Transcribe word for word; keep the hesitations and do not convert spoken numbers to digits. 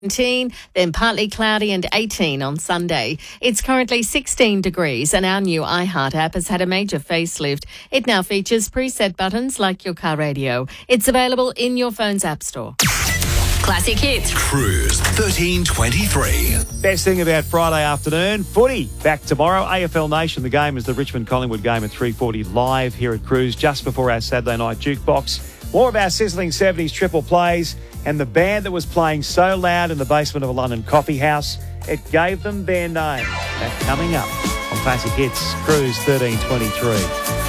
seventeen, then partly cloudy and eighteen on Sunday. It's currently sixteen degrees and our new iHeart app has had a major facelift. It now features preset buttons like your car radio. It's available in your phone's app store. Classic Hits. Cruise thirteen twenty-three. Best thing about Friday afternoon, footy back tomorrow. A F L Nation, the game is the Richmond-Collingwood game at three forty live here at Cruise just before our Saturday night jukebox. More of our sizzling seventies triple plays and the band that was playing so loud in the basement of a London coffee house, it gave them their name. That coming up on Classic Hits, Cruise thirteen twenty-three.